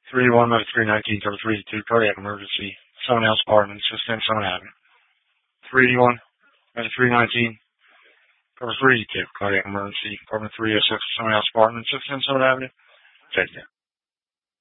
3-1, Medic 319, cover 3-2, cardiac emergency, someone else apartment, 610 Summit Avenue. 3-1, Medic 319, cover 3-2, cardiac emergency, apartment 306, someone else apartment, 610 Summit Avenue. Take care.